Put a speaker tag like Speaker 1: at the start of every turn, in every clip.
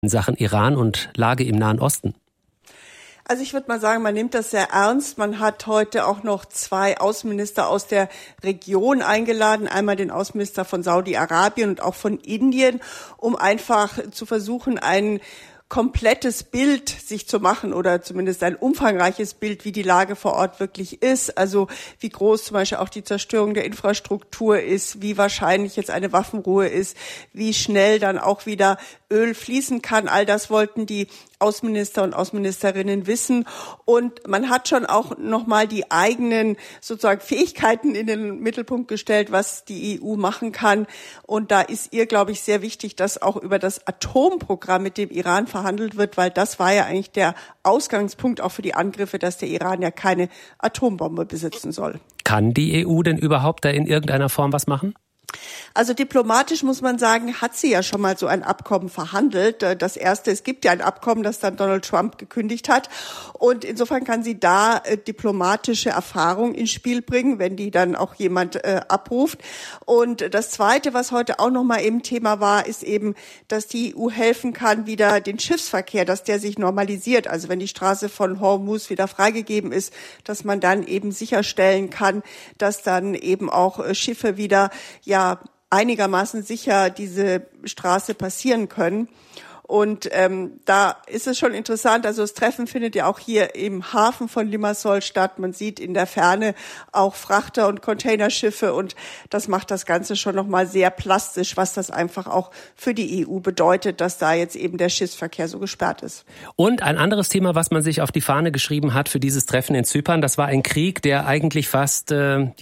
Speaker 1: in Sachen Iran und Lage im Nahen Osten?
Speaker 2: Also ich würde mal sagen, man nimmt das sehr ernst. Man hat heute auch noch 2 Außenminister aus der Region eingeladen. Einmal den Außenminister von Saudi-Arabien und auch von Indien, um einfach zu versuchen, ein komplettes Bild sich zu machen oder zumindest ein umfangreiches Bild, wie die Lage vor Ort wirklich ist. Also wie groß zum Beispiel auch die Zerstörung der Infrastruktur ist, wie wahrscheinlich jetzt eine Waffenruhe ist, wie schnell dann auch wieder Öl fließen kann. All das wollten die Außenminister und Außenministerinnen wissen. Und man hat schon auch nochmal die eigenen sozusagen Fähigkeiten in den Mittelpunkt gestellt, was die EU machen kann. Und da ist ihr, glaube ich, sehr wichtig, dass auch über das Atomprogramm mit dem Iran verhandelt wird, weil das war ja eigentlich der Ausgangspunkt auch für die Angriffe, dass der Iran ja keine Atombombe besitzen soll.
Speaker 1: Kann die EU denn überhaupt da in irgendeiner Form was machen?
Speaker 2: Also diplomatisch muss man sagen, hat sie ja schon mal so ein Abkommen verhandelt. Das erste, es gibt ja ein Abkommen, das dann Donald Trump gekündigt hat. Und insofern kann sie da diplomatische Erfahrung ins Spiel bringen, wenn die dann auch jemand abruft. Und das Zweite, was heute auch noch mal eben Thema war, ist eben, dass die EU helfen kann, wieder den Schiffsverkehr, dass der sich normalisiert. Also wenn die Straße von Hormuz wieder freigegeben ist, dass man dann eben sicherstellen kann, dass dann eben auch Schiffe wieder einigermaßen sicher diese Straße passieren können. Und da ist es schon interessant, also das Treffen findet ja auch hier im Hafen von Limassol statt. Man sieht in der Ferne auch Frachter und Containerschiffe und das macht das Ganze schon nochmal sehr plastisch, was das einfach auch für die EU bedeutet, dass da jetzt eben der Schiffsverkehr so gesperrt ist.
Speaker 1: Und ein anderes Thema, was man sich auf die Fahne geschrieben hat für dieses Treffen in Zypern, das war ein Krieg, der eigentlich fast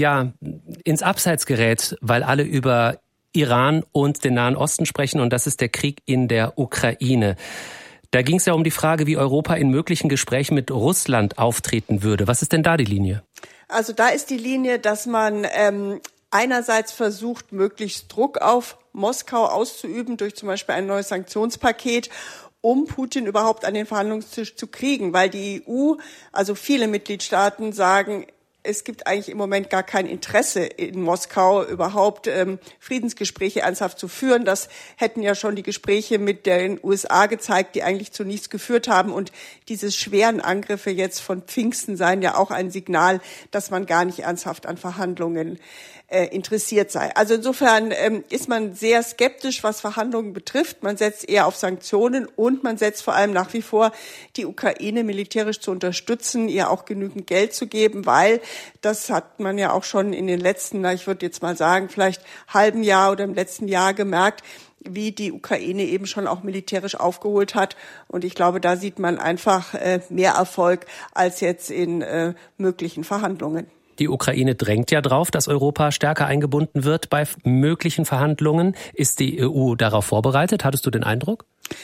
Speaker 1: ins Abseits gerät, weil alle über Iran und den Nahen Osten sprechen, und das ist der Krieg in der Ukraine. Da ging es ja um die Frage, wie Europa in möglichen Gesprächen mit Russland auftreten würde. Was ist denn da die Linie?
Speaker 2: Also da ist die Linie, dass man einerseits versucht, möglichst Druck auf Moskau auszuüben durch zum Beispiel ein neues Sanktionspaket, um Putin überhaupt an den Verhandlungstisch zu kriegen, weil die EU, also viele Mitgliedstaaten sagen, es gibt eigentlich im Moment gar kein Interesse in Moskau, überhaupt Friedensgespräche ernsthaft zu führen. Das hätten ja schon die Gespräche mit den USA gezeigt, die eigentlich zu nichts geführt haben. Und diese schweren Angriffe jetzt von Pfingsten seien ja auch ein Signal, dass man gar nicht ernsthaft an Verhandlungen interessiert sei. Also insofern ist man sehr skeptisch, was Verhandlungen betrifft. Man setzt eher auf Sanktionen und man setzt vor allem nach wie vor, die Ukraine militärisch zu unterstützen, ihr auch genügend Geld zu geben, weil das hat man ja auch schon in den letzten, ich würde jetzt mal sagen, vielleicht halben Jahr oder im letzten Jahr gemerkt, wie die Ukraine eben schon auch militärisch aufgeholt hat. Und ich glaube, da sieht man einfach mehr Erfolg als jetzt in möglichen Verhandlungen.
Speaker 1: Die Ukraine drängt ja drauf, dass Europa stärker eingebunden wird bei möglichen Verhandlungen. Ist die EU darauf vorbereitet? Hattest du den Eindruck?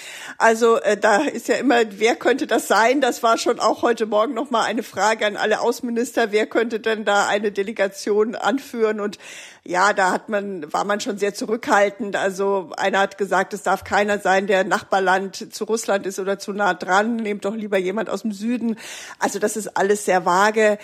Speaker 2: Also da ist ja immer, wer könnte das sein? Das war schon auch heute Morgen noch mal eine Frage an alle Außenminister. Wer könnte denn da eine Delegation anführen? Und ja, da war man schon sehr zurückhaltend. Also einer hat gesagt, es darf keiner sein, der Nachbarland zu Russland ist oder zu nah dran. Nehmt doch lieber jemand aus dem Süden. Also das ist alles sehr vage.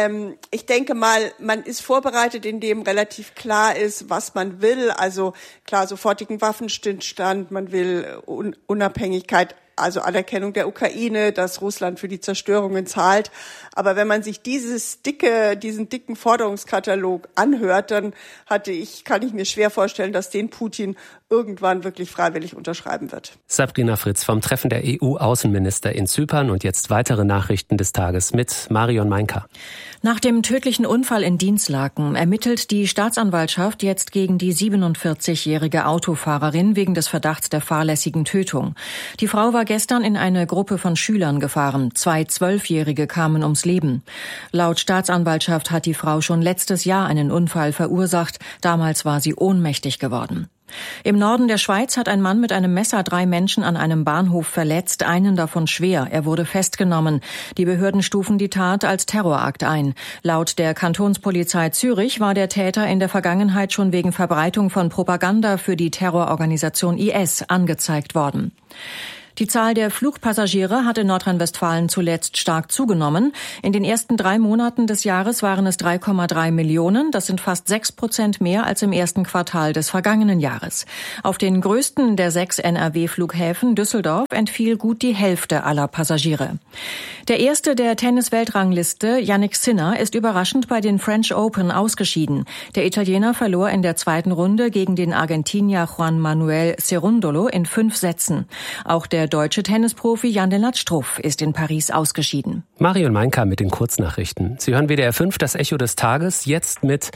Speaker 2: Ich denke mal, man ist vorbereitet, indem relativ klar ist, was man will. Also klar, sofortigen Waffenstillstand, man will Unabhängigkeit, also Anerkennung der Ukraine, dass Russland für die Zerstörungen zahlt. Aber wenn man sich diesen dicken Forderungskatalog anhört, dann kann ich mir schwer vorstellen, dass den Putin irgendwann wirklich freiwillig unterschreiben wird.
Speaker 1: Sabrina Fritz vom Treffen der EU-Außenminister in Zypern und jetzt weitere Nachrichten des Tages mit Marion Meinka.
Speaker 3: Nach dem tödlichen Unfall in Dinslaken ermittelt die Staatsanwaltschaft jetzt gegen die 47-jährige Autofahrerin wegen des Verdachts der fahrlässigen Tötung. Die Frau war gestern in eine Gruppe von Schülern gefahren. 2 12-Jährige kamen ums Leben. Laut Staatsanwaltschaft hat die Frau schon letztes Jahr einen Unfall verursacht. Damals war sie ohnmächtig geworden. Im Norden der Schweiz hat ein Mann mit einem Messer 3 Menschen an einem Bahnhof verletzt, einen davon schwer. Er wurde festgenommen. Die Behörden stufen die Tat als Terrorakt ein. Laut der Kantonspolizei Zürich war der Täter in der Vergangenheit schon wegen Verbreitung von Propaganda für die Terrororganisation IS angezeigt worden. Die Zahl der Flugpassagiere hat in Nordrhein-Westfalen zuletzt stark zugenommen. In den ersten 3 Monaten des Jahres waren es 3,3 Millionen. Das sind fast 6% mehr als im ersten Quartal des vergangenen Jahres. Auf den größten der 6 NRW-Flughäfen, Düsseldorf, entfiel gut die Hälfte aller Passagiere. Der erste der Tennis-Weltrangliste, Jannik Sinner, ist überraschend bei den French Open ausgeschieden. Der Italiener verlor in der zweiten Runde gegen den Argentinier Juan Manuel Cerundolo in 5 Sätzen. Auch der deutsche Tennisprofi Jan-Lennart Struff ist in Paris ausgeschieden.
Speaker 1: Marion Meinka mit den Kurznachrichten. Sie hören WDR 5, das Echo des Tages, jetzt mit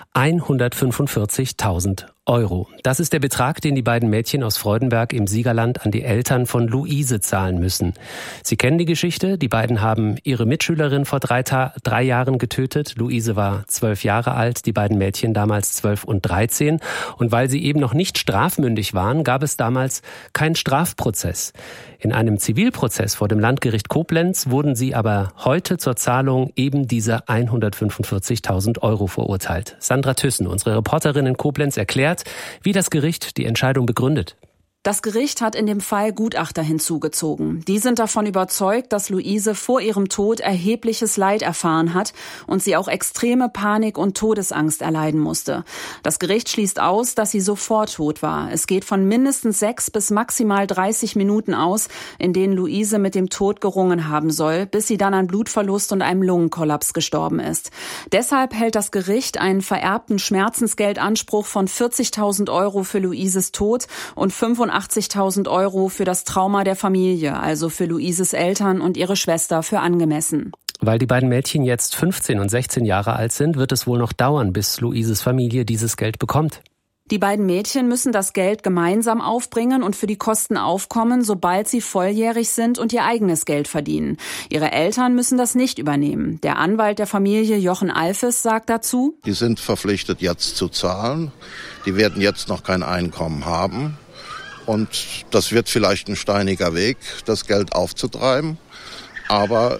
Speaker 1: 145.000 Euro. Das ist der Betrag, den die beiden Mädchen aus Freudenberg im Siegerland an die Eltern von Luise zahlen müssen. Sie kennen die Geschichte. Die beiden haben ihre Mitschülerin vor 3 Jahren getötet. Luise war 12 Jahre alt, die beiden Mädchen damals 12 und 13. Und weil sie eben noch nicht strafmündig waren, gab es damals keinen Strafprozess. In einem Zivilprozess vor dem Landgericht Koblenz wurden sie aber heute zur Zahlung eben dieser 145.000 Euro verurteilt. Sandra Thyssen, unsere Reporterin in Koblenz, erklärt, wie das Gericht die Entscheidung begründet.
Speaker 4: Das Gericht hat in dem Fall Gutachter hinzugezogen. Die sind davon überzeugt, dass Luise vor ihrem Tod erhebliches Leid erfahren hat und sie auch extreme Panik und Todesangst erleiden musste. Das Gericht schließt aus, dass sie sofort tot war. Es geht von mindestens 6 bis maximal 30 Minuten aus, in denen Luise mit dem Tod gerungen haben soll, bis sie dann an Blutverlust und einem Lungenkollaps gestorben ist. Deshalb hält das Gericht einen vererbten Schmerzensgeldanspruch von 40.000 Euro für Luises Tod und 85.000 Euro für das Trauma der Familie, also für Luises Eltern und ihre Schwester, für angemessen.
Speaker 1: Weil die beiden Mädchen jetzt 15 und 16 Jahre alt sind, wird es wohl noch dauern, bis Luises Familie dieses Geld bekommt.
Speaker 4: Die beiden Mädchen müssen das Geld gemeinsam aufbringen und für die Kosten aufkommen, sobald sie volljährig sind und ihr eigenes Geld verdienen. Ihre Eltern müssen das nicht übernehmen. Der Anwalt der Familie, Jochen Alfes, sagt dazu:
Speaker 5: Die sind verpflichtet, jetzt zu zahlen. Die werden jetzt noch kein Einkommen haben. Und das wird vielleicht ein steiniger Weg, das Geld aufzutreiben. Aber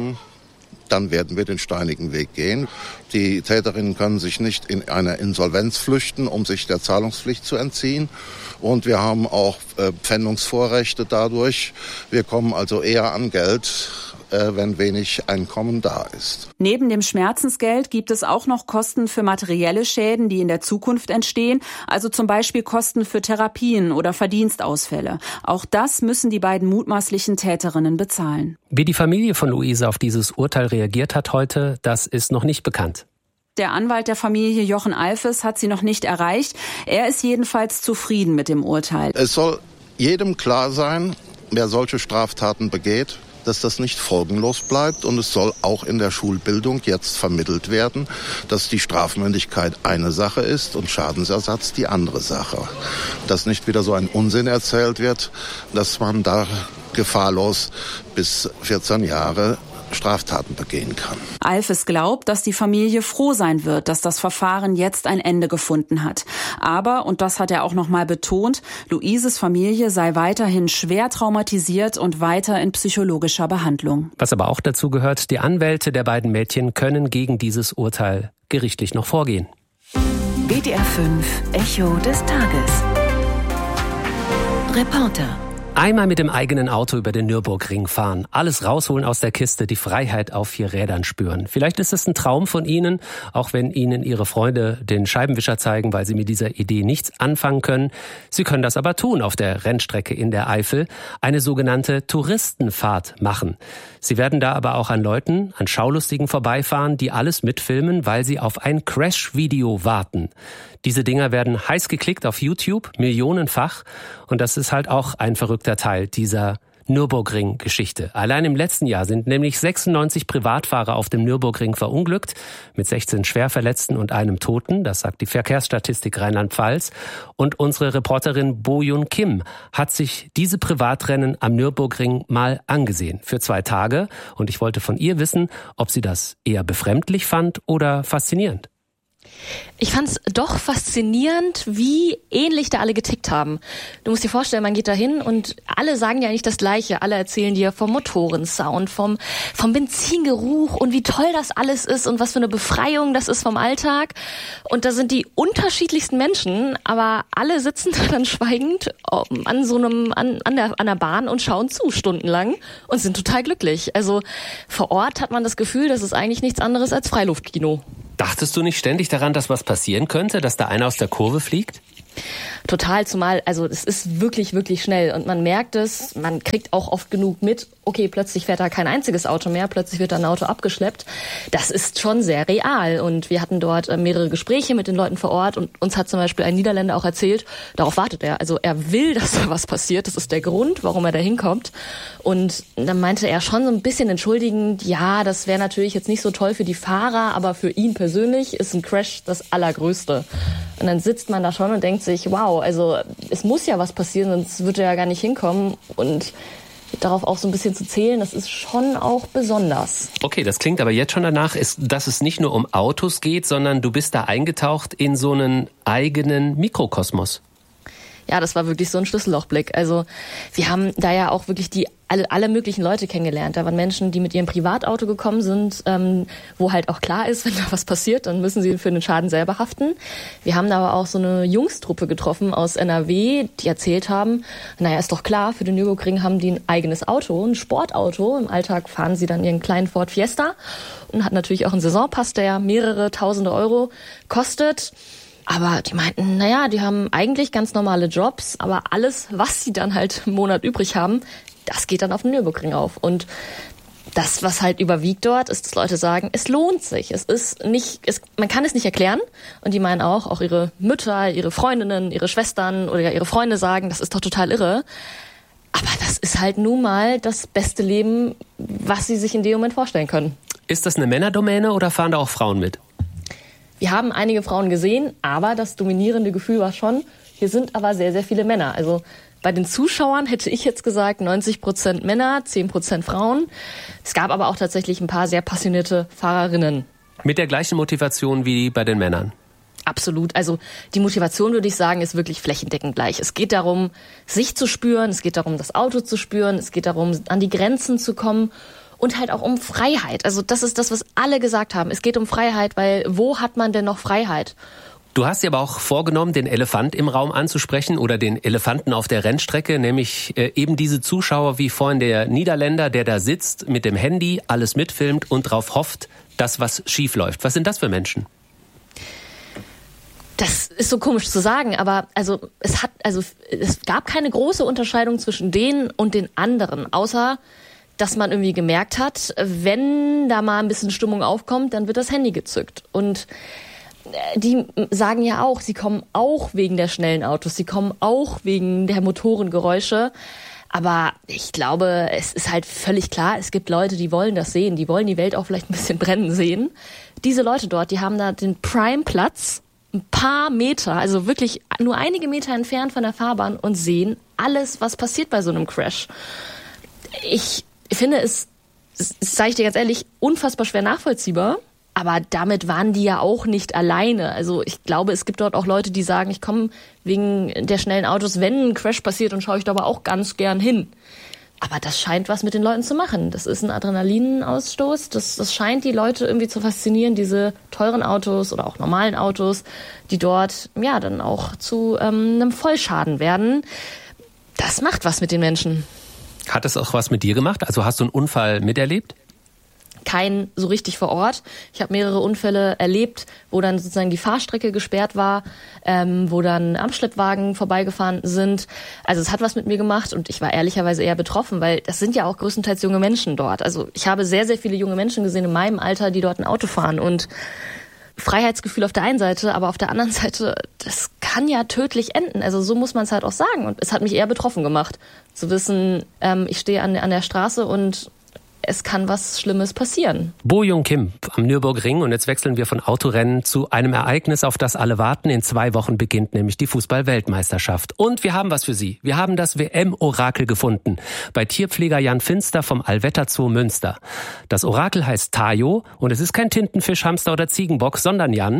Speaker 5: dann werden wir den steinigen Weg gehen. Die Täterinnen können sich nicht in eine Insolvenz flüchten, um sich der Zahlungspflicht zu entziehen. Und wir haben auch Pfändungsvorrechte dadurch. Wir kommen also eher an Geld, wenn wenig Einkommen da ist.
Speaker 4: Neben dem Schmerzensgeld gibt es auch noch Kosten für materielle Schäden, die in der Zukunft entstehen, also zum Beispiel Kosten für Therapien oder Verdienstausfälle. Auch das müssen die beiden mutmaßlichen Täterinnen bezahlen.
Speaker 1: Wie die Familie von Luise auf dieses Urteil reagiert hat heute, das ist noch nicht bekannt.
Speaker 4: Der Anwalt der Familie, Jochen Alfes, hat sie noch nicht erreicht. Er ist jedenfalls zufrieden mit dem Urteil.
Speaker 5: Es soll jedem klar sein, wer solche Straftaten begeht, dass das nicht folgenlos bleibt, und es soll auch in der Schulbildung jetzt vermittelt werden, dass die Strafmündigkeit eine Sache ist und Schadensersatz die andere Sache. Dass nicht wieder so ein Unsinn erzählt wird, dass man da gefahrlos bis 14 Jahre Straftaten begehen kann.
Speaker 4: Alfes glaubt, dass die Familie froh sein wird, dass das Verfahren jetzt ein Ende gefunden hat. Aber, und das hat er auch noch mal betont, Luises Familie sei weiterhin schwer traumatisiert und weiter in psychologischer Behandlung.
Speaker 1: Was aber auch dazu gehört, die Anwälte der beiden Mädchen können gegen dieses Urteil gerichtlich noch vorgehen.
Speaker 6: WDR 5 Echo des Tages. Reporter.
Speaker 1: Einmal mit dem eigenen Auto über den Nürburgring fahren, alles rausholen aus der Kiste, die Freiheit auf 4 Rädern spüren. Vielleicht ist es ein Traum von Ihnen, auch wenn Ihnen Ihre Freunde den Scheibenwischer zeigen, weil sie mit dieser Idee nichts anfangen können. Sie können das aber tun auf der Rennstrecke in der Eifel, eine sogenannte Touristenfahrt machen. Sie werden da aber auch an Leuten, an Schaulustigen vorbeifahren, die alles mitfilmen, weil sie auf ein Crash-Video warten. Diese Dinger werden heiß geklickt auf YouTube, millionenfach. Und das ist halt auch ein verrückter Teil dieser Nürburgring-Geschichte. Allein im letzten Jahr sind nämlich 96 Privatfahrer auf dem Nürburgring verunglückt, mit 16 Schwerverletzten und einem Toten. Das sagt die Verkehrsstatistik Rheinland-Pfalz. Und unsere Reporterin Bo-Yun Kim hat sich diese Privatrennen am Nürburgring mal angesehen für 2 Tage. Und ich wollte von ihr wissen, ob sie das eher befremdlich fand oder faszinierend.
Speaker 7: Ich fand's doch faszinierend, wie ähnlich da alle getickt haben. Du musst dir vorstellen, man geht da hin und alle sagen ja eigentlich das Gleiche. Alle erzählen dir vom Motorensound, vom Benzingeruch und wie toll das alles ist und was für eine Befreiung das ist vom Alltag. Und da sind die unterschiedlichsten Menschen, aber alle sitzen da dann schweigend an der Bahn und schauen zu stundenlang und sind total glücklich. Also vor Ort hat man das Gefühl, das ist eigentlich nichts anderes als Freiluftkino.
Speaker 1: Dachtest du nicht ständig daran, dass was passieren könnte, dass da einer aus der Kurve fliegt?
Speaker 7: Total, zumal, also es ist wirklich, wirklich schnell und man merkt es, man kriegt auch oft genug mit, okay, plötzlich fährt da kein einziges Auto mehr, plötzlich wird da ein Auto abgeschleppt. Das ist schon sehr real und wir hatten dort mehrere Gespräche mit den Leuten vor Ort und uns hat zum Beispiel ein Niederländer auch erzählt, darauf wartet er, also er will, dass da was passiert, das ist der Grund, warum er da hinkommt und dann meinte er schon so ein bisschen entschuldigend, ja, das wäre natürlich jetzt nicht so toll für die Fahrer, aber für ihn persönlich ist ein Crash das Allergrößte. Und dann sitzt man da schon und denkt sich, wow, also es muss ja was passieren, sonst wird er ja gar nicht hinkommen. Und darauf auch so ein bisschen zu zählen, das ist schon auch besonders.
Speaker 1: Okay, das klingt aber jetzt schon danach, dass es nicht nur um Autos geht, sondern du bist da eingetaucht in so einen eigenen Mikrokosmos.
Speaker 7: Ja, das war wirklich so ein Schlüssellochblick. Also wir haben da ja auch wirklich alle möglichen Leute kennengelernt. Da waren Menschen, die mit ihrem Privatauto gekommen sind, wo halt auch klar ist, wenn da was passiert, dann müssen sie für den Schaden selber haften. Wir haben da aber auch so eine Jungstruppe getroffen aus NRW, die erzählt haben, naja, ist doch klar, für den Nürburgring haben die ein eigenes Auto, ein Sportauto. Im Alltag fahren sie dann ihren kleinen Ford Fiesta und hat natürlich auch einen Saisonpass, der mehrere tausende Euro kostet. Aber die meinten, naja, die haben eigentlich ganz normale Jobs, aber alles, was sie dann halt im Monat übrig haben, das geht dann auf den Nürburgring auf. Und das, was halt überwiegt dort, ist, dass Leute sagen, es lohnt sich. Es ist nicht, man kann es nicht erklären. Und die meinen auch ihre Mütter, ihre Freundinnen, ihre Schwestern oder ihre Freunde sagen, das ist doch total irre. Aber das ist halt nun mal das beste Leben, was sie sich in dem Moment vorstellen können.
Speaker 1: Ist das eine Männerdomäne oder fahren da auch Frauen mit?
Speaker 7: Wir haben einige Frauen gesehen, aber das dominierende Gefühl war schon, hier sind aber sehr, sehr viele Männer. Also bei den Zuschauern hätte ich jetzt gesagt 90% Männer, 10% Frauen. Es gab aber auch tatsächlich ein paar sehr passionierte Fahrerinnen.
Speaker 1: Mit der gleichen Motivation wie bei den Männern?
Speaker 7: Absolut. Also die Motivation, würde ich sagen, ist wirklich flächendeckend gleich. Es geht darum, sich zu spüren, es geht darum, das Auto zu spüren, es geht darum, an die Grenzen zu kommen. Und halt auch um Freiheit. Also das ist das, was alle gesagt haben. Es geht um Freiheit, weil wo hat man denn noch Freiheit?
Speaker 1: Du hast dir aber auch vorgenommen, den Elefant im Raum anzusprechen oder den Elefanten auf der Rennstrecke, nämlich eben diese Zuschauer wie vorhin der Niederländer, der da sitzt mit dem Handy, alles mitfilmt und darauf hofft, dass was schief läuft. Was sind das für Menschen?
Speaker 7: Das ist so komisch zu sagen, aber es gab keine große Unterscheidung zwischen denen und den anderen, außer dass man irgendwie gemerkt hat, wenn da mal ein bisschen Stimmung aufkommt, dann wird das Handy gezückt. Und die sagen ja auch, sie kommen auch wegen der schnellen Autos, sie kommen auch wegen der Motorengeräusche. Aber ich glaube, es ist halt völlig klar, es gibt Leute, die wollen das sehen, die wollen die Welt auch vielleicht ein bisschen brennen sehen. Diese Leute dort, die haben da den Prime-Platz, ein paar Meter, also wirklich nur einige Meter entfernt von der Fahrbahn und sehen alles, was passiert bei so einem Crash. Ich finde es, sage ich dir ganz ehrlich, unfassbar schwer nachvollziehbar. Aber damit waren die ja auch nicht alleine. Also ich glaube, es gibt dort auch Leute, die sagen, ich komme wegen der schnellen Autos, wenn ein Crash passiert, dann schaue ich da aber auch ganz gern hin. Aber das scheint was mit den Leuten zu machen. Das ist ein Adrenalinausstoß. Das scheint die Leute irgendwie zu faszinieren, diese teuren Autos oder auch normalen Autos, die dort ja dann auch zu einem Vollschaden werden. Das macht was mit den Menschen.
Speaker 1: Hat es auch was mit dir gemacht? Also hast du einen Unfall miterlebt?
Speaker 7: Kein so richtig vor Ort. Ich habe mehrere Unfälle erlebt, wo dann sozusagen die Fahrstrecke gesperrt war, wo dann Amtsschleppwagen vorbeigefahren sind. Also es hat was mit mir gemacht und ich war ehrlicherweise eher betroffen, weil das sind ja auch größtenteils junge Menschen dort. Also ich habe sehr, sehr viele junge Menschen gesehen in meinem Alter, die dort ein Auto fahren und Freiheitsgefühl auf der einen Seite, aber auf der anderen Seite, das kann ja tödlich enden. Also so muss man es halt auch sagen. Und es hat mich eher betroffen gemacht, zu wissen, ich stehe an der Straße und es kann was Schlimmes passieren.
Speaker 1: Bo-Young Kim am Nürburgring. Und jetzt wechseln wir von Autorennen zu einem Ereignis, auf das alle warten. In 2 Wochen beginnt nämlich die Fußball-Weltmeisterschaft. Und wir haben was für Sie. Wir haben das WM-Orakel gefunden. Bei Tierpfleger Jan Finster vom Allwetter Zoo Münster. Das Orakel heißt Tayo und es ist kein Tintenfisch, Hamster oder Ziegenbock, sondern Jan...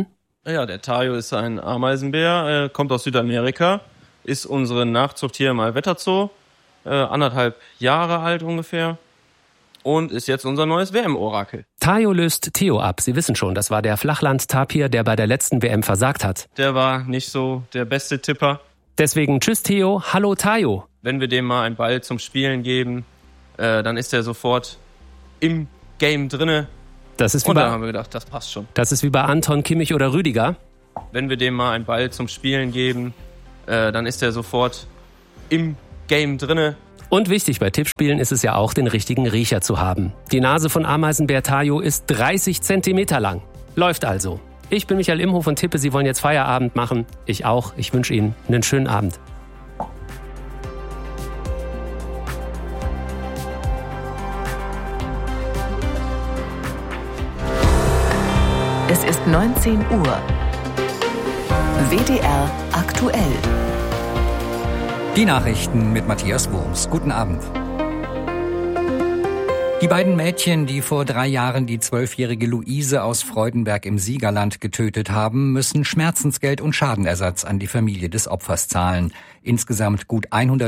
Speaker 8: Ja, der Tayo ist ein Ameisenbär, kommt aus Südamerika, ist unsere Nachzucht hier im Allwetterzoo, 1,5 Jahre alt ungefähr und ist jetzt unser neues WM-Orakel.
Speaker 1: Tayo löst Theo ab. Sie wissen schon, das war der Flachland-Tapir, der bei der letzten WM versagt hat.
Speaker 8: Der war nicht so der beste Tipper.
Speaker 1: Deswegen tschüss Theo, hallo Tayo.
Speaker 8: Wenn wir dem mal einen Ball zum Spielen geben, dann ist er sofort im Game drinne. Und da haben wir gedacht, das passt schon.
Speaker 1: Das ist wie bei Anton, Kimmich oder Rüdiger.
Speaker 8: Wenn wir dem mal einen Ball zum Spielen geben, dann ist er sofort im Game drinne.
Speaker 1: Und wichtig bei Tippspielen ist es ja auch, den richtigen Riecher zu haben. Die Nase von Ameisenbär Tayo ist 30 Zentimeter lang. Läuft also. Ich bin Michael Imhof und tippe, Sie wollen jetzt Feierabend machen. Ich auch. Ich wünsche Ihnen einen schönen Abend.
Speaker 6: Es ist 19 Uhr. WDR aktuell.
Speaker 9: Die Nachrichten mit Matthias Wurms. Guten Abend. Die beiden Mädchen, die vor 3 Jahren die 12-jährige Luise aus Freudenberg im Siegerland getötet haben, müssen Schmerzensgeld und Schadenersatz an die Familie des Opfers zahlen. Insgesamt gut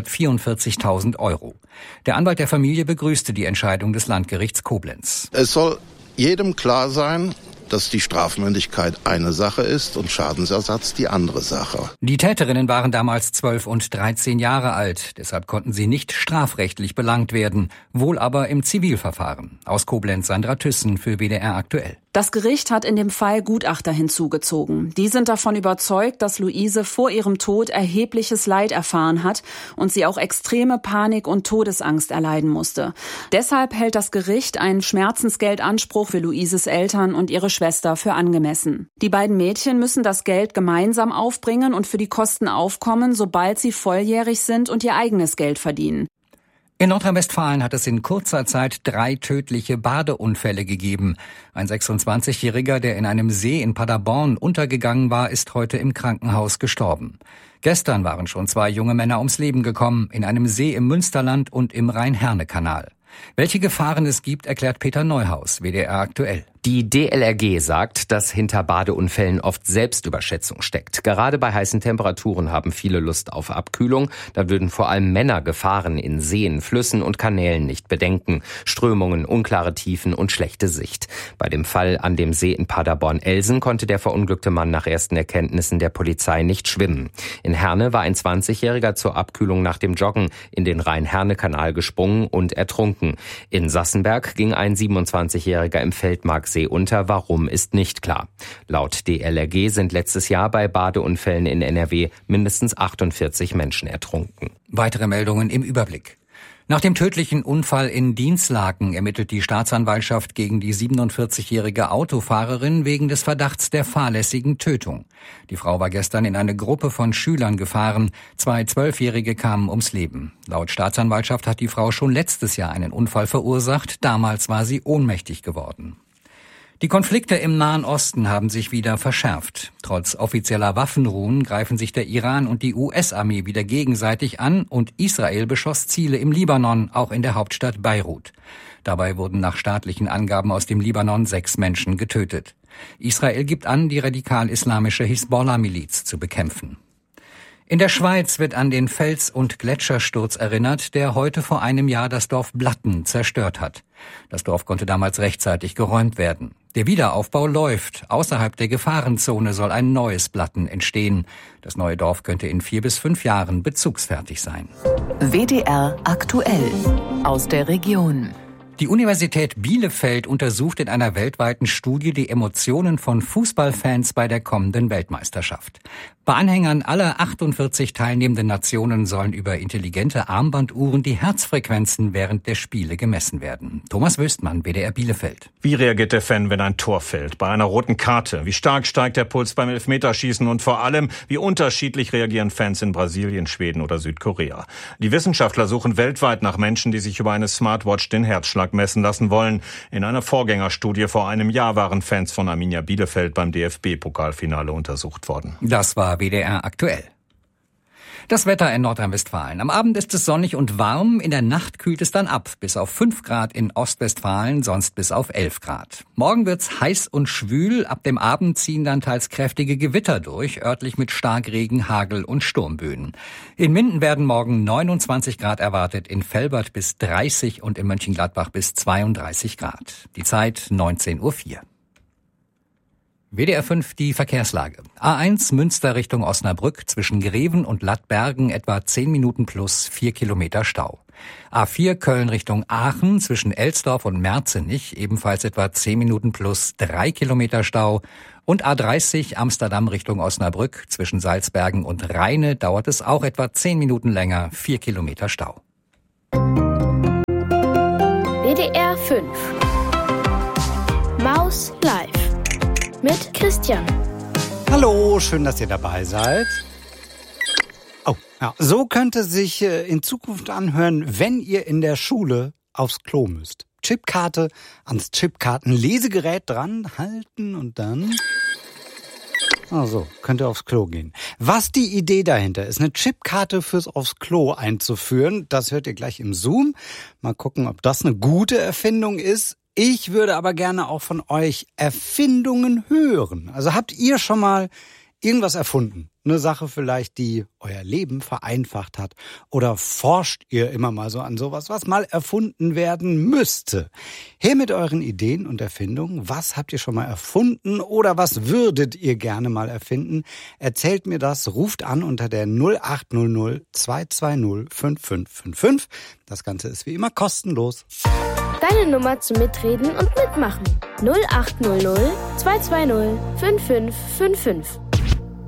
Speaker 9: 144.000 €. Der Anwalt der Familie begrüßte die Entscheidung des Landgerichts Koblenz.
Speaker 5: Es soll jedem klar sein, dass die Strafmündigkeit eine Sache ist und Schadensersatz die andere Sache.
Speaker 9: Die Täterinnen waren damals 12 und 13 Jahre alt. Deshalb konnten sie nicht strafrechtlich belangt werden, wohl aber im Zivilverfahren. Aus Koblenz Sandra Thyssen für WDR aktuell.
Speaker 4: Das Gericht hat in dem Fall Gutachter hinzugezogen. Die sind davon überzeugt, dass Luise vor ihrem Tod erhebliches Leid erfahren hat und sie auch extreme Panik und Todesangst erleiden musste. Deshalb hält das Gericht einen Schmerzensgeldanspruch für Luises Eltern und ihre Schwester für angemessen. Die beiden Mädchen müssen das Geld gemeinsam aufbringen und für die Kosten aufkommen, sobald sie volljährig sind und ihr eigenes Geld verdienen.
Speaker 9: In Nordrhein-Westfalen hat es in kurzer Zeit 3 tödliche Badeunfälle gegeben. Ein 26-Jähriger, der in einem See in Paderborn untergegangen war, ist heute im Krankenhaus gestorben. Gestern waren schon 2 junge Männer ums Leben gekommen, in einem See im Münsterland und im Rhein-Herne-Kanal. Welche Gefahren es gibt, erklärt Peter Neuhaus, WDR aktuell.
Speaker 10: Die DLRG sagt, dass hinter Badeunfällen oft Selbstüberschätzung steckt. Gerade bei heißen Temperaturen haben viele Lust auf Abkühlung. Da würden vor allem Männer Gefahren in Seen, Flüssen und Kanälen nicht bedenken. Strömungen, unklare Tiefen und schlechte Sicht. Bei dem Fall an dem See in Paderborn-Elsen konnte der verunglückte Mann nach ersten Erkenntnissen der Polizei nicht schwimmen. In Herne war ein 20-Jähriger zur Abkühlung nach dem Joggen in den Rhein-Herne-Kanal gesprungen und ertrunken. In Sassenberg ging ein 27-Jähriger im Feldmarksee unter. Warum, ist nicht klar. Laut DLRG sind letztes Jahr bei Badeunfällen in NRW mindestens 48 Menschen ertrunken.
Speaker 9: Weitere Meldungen im Überblick. Nach dem tödlichen Unfall in Dinslaken ermittelt die Staatsanwaltschaft gegen die 47-jährige Autofahrerin wegen des Verdachts der fahrlässigen Tötung. Die Frau war gestern in eine Gruppe von Schülern gefahren. 2 12-Jährige kamen ums Leben. Laut Staatsanwaltschaft hat die Frau schon letztes Jahr einen Unfall verursacht. Damals war sie ohnmächtig geworden. Die Konflikte im Nahen Osten haben sich wieder verschärft. Trotz offizieller Waffenruhen greifen sich der Iran und die US-Armee wieder gegenseitig an und Israel beschoss Ziele im Libanon, auch in der Hauptstadt Beirut. Dabei wurden nach staatlichen Angaben aus dem Libanon 6 Menschen getötet. Israel gibt an, die radikal-islamische Hisbollah-Miliz zu bekämpfen. In der Schweiz wird an den Fels- und Gletschersturz erinnert, der heute vor einem Jahr das Dorf Blatten zerstört hat. Das Dorf konnte damals rechtzeitig geräumt werden. Der Wiederaufbau läuft. Außerhalb der Gefahrenzone soll ein neues Blatten entstehen. Das neue Dorf könnte in 4 bis 5 Jahren bezugsfertig sein.
Speaker 6: WDR aktuell aus der Region.
Speaker 9: Die Universität Bielefeld untersucht in einer weltweiten Studie die Emotionen von Fußballfans bei der kommenden Weltmeisterschaft. Bei Anhängern aller 48 teilnehmenden Nationen sollen über intelligente Armbanduhren die Herzfrequenzen während der Spiele gemessen werden. Thomas Wöstmann, WDR Bielefeld.
Speaker 11: Wie reagiert der Fan, wenn ein Tor fällt? Bei einer roten Karte? Wie stark steigt der Puls beim Elfmeterschießen? Und vor allem, wie unterschiedlich reagieren Fans in Brasilien, Schweden oder Südkorea? Die Wissenschaftler suchen weltweit nach Menschen, die sich über eine Smartwatch den Herzschlag messen lassen wollen. In einer Vorgängerstudie vor einem Jahr waren Fans von Arminia Bielefeld beim DFB-Pokalfinale untersucht worden.
Speaker 9: Das war WDR aktuell. Das Wetter in Nordrhein-Westfalen. Am Abend ist es sonnig und warm, in der Nacht kühlt es dann ab, bis auf 5 Grad in Ostwestfalen, sonst bis auf 11 Grad. Morgen wird's heiß und schwül, ab dem Abend ziehen dann teils kräftige Gewitter durch, örtlich mit Starkregen, Hagel und Sturmböen. In Minden werden morgen 29 Grad erwartet, in Velbert bis 30 und in Mönchengladbach bis 32 Grad. Die Zeit 19:04 Uhr. WDR 5 die Verkehrslage. A1 Münster Richtung Osnabrück zwischen Greven und Lattbergen etwa 10 Minuten plus 4 Kilometer Stau. A4 Köln Richtung Aachen zwischen Elsdorf und Merzenich ebenfalls etwa 10 Minuten plus 3 Kilometer Stau. Und A30 Amsterdam Richtung Osnabrück zwischen Salzbergen und Rheine dauert es auch etwa 10 Minuten länger, 4 Kilometer Stau.
Speaker 12: WDR 5 Maus Live mit Christian.
Speaker 13: Hallo, schön, dass ihr dabei seid. Oh, ja, so könnte sich in Zukunft anhören, wenn ihr in der Schule aufs Klo müsst. Chipkarte ans Chipkartenlesegerät dran halten und dann... Also, könnt ihr aufs Klo gehen. Was die Idee dahinter ist, eine Chipkarte fürs aufs Klo einzuführen, das hört ihr gleich im Zoom. Mal gucken, ob das eine gute Erfindung ist. Ich würde aber gerne auch von euch Erfindungen hören. Also habt ihr schon mal irgendwas erfunden? Eine Sache vielleicht, die euer Leben vereinfacht hat? Oder forscht ihr immer mal so an sowas, was mal erfunden werden müsste? Her mit euren Ideen und Erfindungen. Was habt ihr schon mal erfunden oder was würdet ihr gerne mal erfinden? Erzählt mir das, ruft an unter der 0800 220 5555. Das Ganze ist wie immer kostenlos.
Speaker 12: Deine Nummer zum Mitreden und Mitmachen. 0800 220 5555.